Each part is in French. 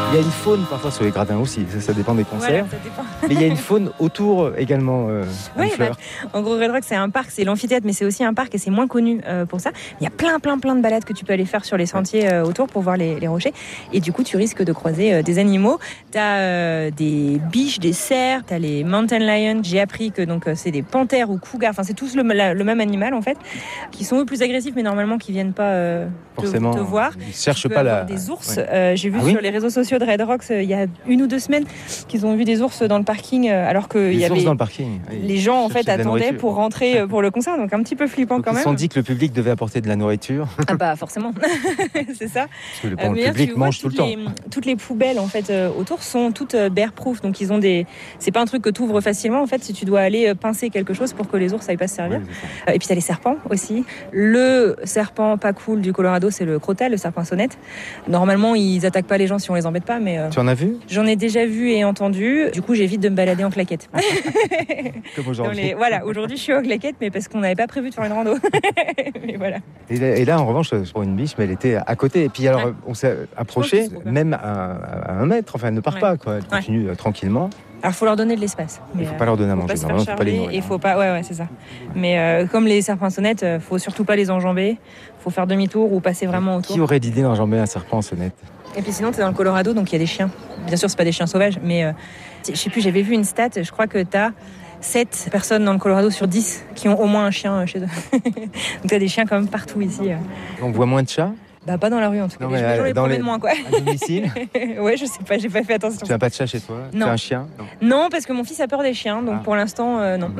Il y a une faune parfois sur les gradins aussi, ça dépend des concerts. Voilà, ça dépend. Mais il y a une faune autour également, Anne-Fleur. En gros, Red Rock, c'est un parc, c'est l'amphithéâtre, mais c'est aussi un parc et c'est moins connu pour ça. Il y a plein de balades que tu peux aller faire sur les sentiers autour pour voir les rochers. Et du coup, tu risques de croiser des animaux. T'as des biches, des cerfs, t'as les mountain lions. J'ai appris que donc c'est des panthères ou cougars. Enfin, c'est tous le même animal en fait, qui sont eux plus agressifs, mais normalement qui viennent pas te voir. Ils cherchent pas des ours. Ouais. J'ai vu sur les réseaux sociaux de Red Rocks il y a 1 ou 2 semaines qu'ils ont vu des ours dans le parking, alors que il y avait dans le parking. les gens en fait attendaient pour rentrer pour le concert, donc un petit peu flippant quand même. Ils se sont dit que le public devait apporter de la nourriture. Ah bah forcément, c'est ça. Parce que le public mange tout le temps. Toutes les poubelles en fait autour sont toutes bear-proof, donc ils ont c'est pas un truc que tu ouvres facilement en fait, si tu dois aller pincer quelque chose pour que les ours aillent pas se servir. Oui, et puis t'as les serpents aussi. Le serpent pas cool du Colorado, c'est le crotal, le serpent sonnette. Normalement, ils attaquent pas les gens si on les embête pas, mais tu en as vu? J'en ai déjà vu et entendu. Du coup, j'évite de me balader en claquettes. Comme aujourd'hui. Voilà, aujourd'hui, je suis en claquettes, mais parce qu'on n'avait pas prévu de faire une rando. Mais voilà. Et là, en revanche, pour une biche, mais elle était à côté. Et puis alors, on s'est approché, même à 1 mètre. Enfin, elle ne part pas, quoi. Elle continue tranquillement. Alors, il faut leur donner de l'espace. Il ne faut pas leur donner à manger. Normalement, il ne faut pas les nourrir. Il faut pas... Ouais, c'est ça. Mais comme les serpents sonnettes, il ne faut surtout pas les enjamber. Il faut faire demi-tour ou passer vraiment autour. Qui aurait l'idée d'enjamber un serpent sonnette? Et puis sinon, tu es dans le Colorado, donc il y a des chiens. Bien sûr, c'est pas des chiens sauvages, mais je sais plus, j'avais vu une stat, je crois que tu as 7 personnes dans le Colorado sur 10 qui ont au moins un chien chez eux. Donc tu as des chiens quand même partout ici. On voit moins de chats? Bah pas dans la rue en tout cas. Non, mais les promène moins quoi. À domicile? Ouais, je sais pas, j'ai pas fait attention. Tu n'as pas de chat chez toi? Non. Tu as un chien? Non, parce que mon fils a peur des chiens, donc pour l'instant, non.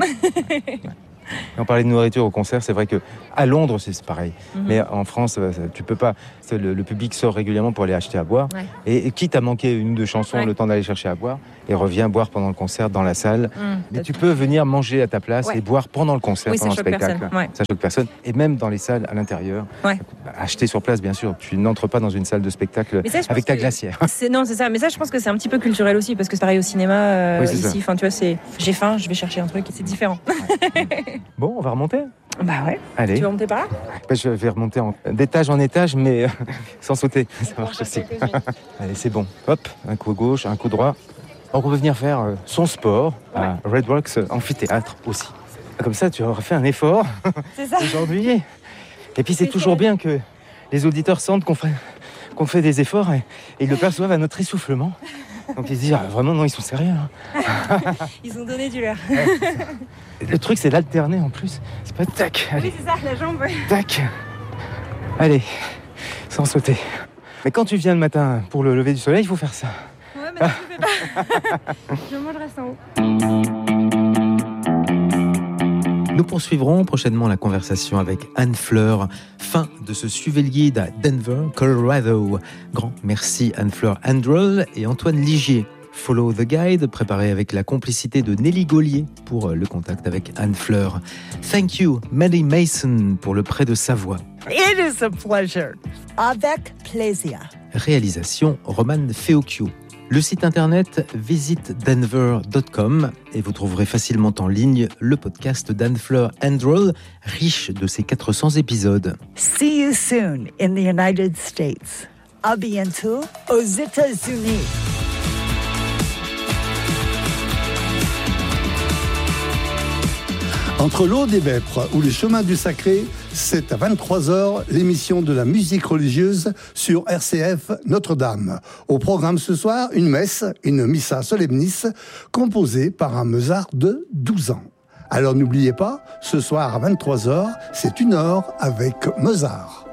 On parlait de nourriture au concert, c'est vrai que à Londres c'est pareil, mais en France tu peux pas. Le public sort régulièrement pour aller acheter à boire, et quitte à manquer 1 ou 2 chansons, le temps d'aller chercher à boire, et revient boire pendant le concert dans la salle. Mais tu peux venir manger à ta place et boire pendant le concert, pendant le spectacle. Ça choque personne. Et même dans les salles à l'intérieur, acheter sur place bien sûr. Tu n'entres pas dans une salle de spectacle avec ta glacière. C'est ça. Mais ça, je pense que c'est un petit peu culturel aussi, parce que c'est pareil au cinéma ici. Enfin, tu vois, j'ai faim, je vais chercher un truc, c'est différent. Bon, on va remonter. Bah ouais. Allez. Tu veux remonter par là? Je vais remonter d'étage en étage, mais sans sauter. Ça marche aussi. Allez, c'est bon. Hop, un coup gauche, un coup droit. Donc on peut venir faire son sport à Red Rocks Amphithéâtre aussi. Comme ça, tu auras fait un effort aujourd'hui. Et puis c'est toujours bien que les auditeurs sentent qu'on fait des efforts et ils le perçoivent à notre essoufflement. Donc ils se disent, vraiment, non, ils sont sérieux. Ils ont donné du leur. Le truc, c'est d'alterner en plus. C'est pas tac. Allez. Oui, c'est ça, la jambe. Tac. Allez, sans sauter. Mais quand tu viens le matin pour le lever du soleil, il faut faire ça. Ouais, mais je le fais pas. Je reste en haut. Nous poursuivrons prochainement la conversation avec Anne-Fleur. Fin de ce Suivez le guide à Denver, Colorado. Grand merci Anne-Fleur Androl et Antoine Ligier. Follow the Guide, préparé avec la complicité de Nelly Gaulier pour le contact avec Anne-Fleur. Thank you, Maddie Mason, pour le prêt de sa voix. It is a pleasure. Avec plaisir. Réalisation, Roman Feocchio. Le site internet visitdenver.com et vous trouverez facilement en ligne le podcast d'Anne-Fleur Androl, riche de ses 400 épisodes. See you soon in the United States. À bientôt aux États-Unis. Entre l'eau des Vêpres ou les chemins du sacré, c'est à 23h l'émission de la musique religieuse sur RCF Notre-Dame. Au programme ce soir, une messe, une missa solemnis, composée par un Mozart de 12 ans. Alors n'oubliez pas, ce soir à 23h, c'est 1 heure avec Mozart.